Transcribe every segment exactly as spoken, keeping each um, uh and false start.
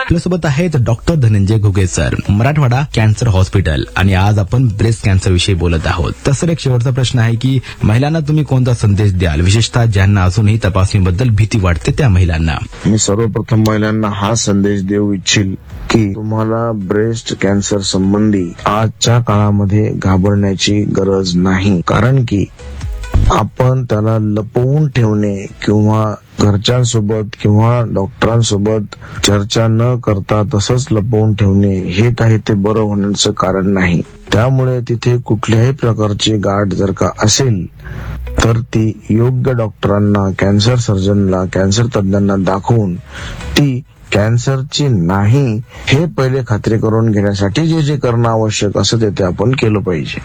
आपल्यासोबत आहेत doctor Dhananjay Ghuge sir, Marathwada cancer hospital, आणि आज आपण ब्रेस्ट कॅन्सर विषयी बोलत आहोत. तसं एक शेवटचा प्रश्न आहे की महिलांना तुम्ही कोणता संदेश द्याल, विशेषतः ज्यांना अजूनही तपासणीबद्दल भीती वाटते त्या महिलांना? मी सर्वप्रथम महिलांना हा संदेश देऊ इच्छिल की तुम्हाला ब्रेस्ट कॅन्सर संबंधी आजच्या काळामध्ये घाबरण्याची गरज नाही. कारण की आपण त्याला लपवून ठेवणे किंवा घरच्यांसोबत किंवा डॉक्टरांसोबत चर्चा न करता तसंच लपवून ठेवणे हे काही ते बरं होण्याचं कारण नाही. त्यामुळे तिथे कुठल्याही प्रकारची गाठ जर का असेल तर ती योग्य डॉक्टरांना, कॅन्सर सर्जनला, कॅन्सर तज्ञांना दाखवून ती कॅन्सरची नाही हे पहिले खात्री करून घेण्यासाठी जे जे करणं आवश्यक असं ते ते आपण केलं पाहिजे.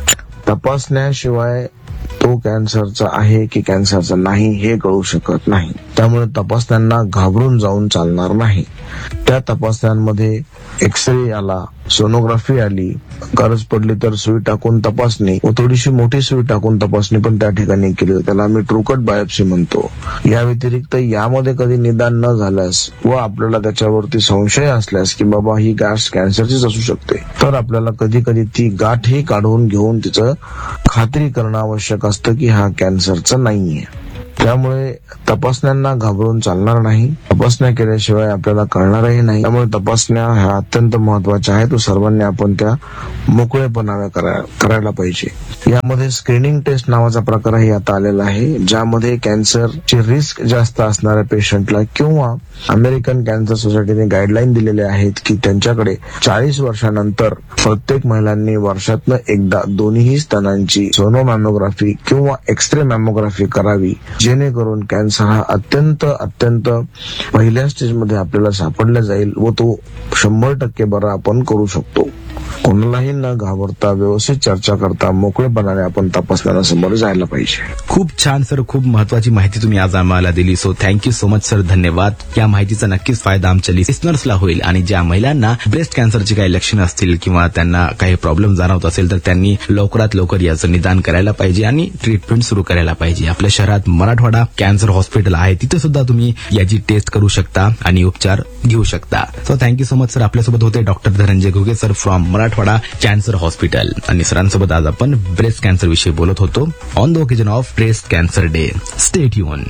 तपासण्याशिवाय तो कॅन्सरचा आहे की कॅन्सरचा नाही हे कळू शकत नाही. त्यामुळे तपासण्यांना घाबरून जाऊन चालणार नाही. त्या तपासण्यांमध्ये एक्सरे आला, सोनोग्राफी आली, गरज पडली तर सुई टाकून तपासणी व थोडीशी मोठी सुई टाकून तपासणी पण त्या ठिकाणी केली, त्याला आम्ही ट्रूकट बायोप्सी म्हणतो. या व्यतिरिक्त यामध्ये कधी निदान न झाल्यास व आपल्याला त्याच्यावरती संशय असल्यास की बाबा ही गाठ कॅन्सरचीच असू शकते, तर आपल्याला कधी कधी ती गाठही काढून घेऊन तिचं खात्री करणं आवश्यक असतं की हा कॅन्सरचा नाहीये. त्यामुळे तपासण्यांना घाबरून चालणार नाही. तपासण्या केल्याशिवाय आपल्याला कळणारही नाही. त्यामुळे तपासण्या ह्या अत्यंत महत्वाच्या आहेत. सर्वांनी आपण त्या मोकळेपणाने करायला पाहिजे. यामध्ये स्क्रीनिंग टेस्ट नावाचा प्रकारही आता आलेला आहे, ज्यामध्ये कॅन्सरची रिस्क जास्त असणाऱ्या पेशंटला किंवा अमेरिकन कॅन्सर सोसायटीने गाईडलाईन दिलेले आहेत की त्यांच्याकडे चाळीस वर्षानंतर प्रत्येक महिलांनी वर्षातनं एकदा दोन्ही स्तनांची सोनो मॅमोग्राफी किंवा एक्सरे मॅमोग्राफी करावी, जेणेकरून कॅन्सर हा अत्यंत अत्यंत पहिल्या स्टेजमध्ये आपल्याला सापडला जाईल व तो शंभर टक्के बरा आपण करू शकतो. कोणालाही न घाबरता व्यवस्थित चर्चा करता मोकळेपणाने आपण तपासण्याला समोर जायला पाहिजे. खूप छान सर, खूप महत्वाची माहिती तुम्ही आज आम्हाला दिली. So thank you so much sir, धन्यवाद. या माहितीचा नक्कीच फायदा आमच्या लिस्नर्सला होईल आणि ज्या महिलांना ब्रेस्ट कॅन्सरची काही लक्षणं असतील किंवा त्यांना काही प्रॉब्लेम जाणवत असेल तर त्यांनी लवकरात लवकर याचं निदान करायला पाहिजे आणि ट्रीटमेंट सुरू करायला पाहिजे. आपल्या शहरात मराठवाडा कॅन्सर हॉस्पिटल आहे, तिथे सुद्धा तुम्ही याची टेस्ट करू शकता आणि उपचार घेऊ शकता. So thank you so much sir. आपल्यासोबत होते doctor Dhananjay Ghuge sir from Marathwada cancer hospital, आणि सरांसोबत आज आपण ब्रेस्ट कॅन्सर विषयी बोलत होतो on the occasion of breast cancer day. Stay tune.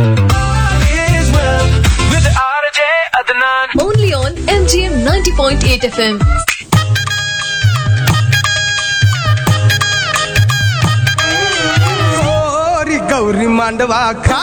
Only on M G M ninety point eight F M. Gauri Mandwa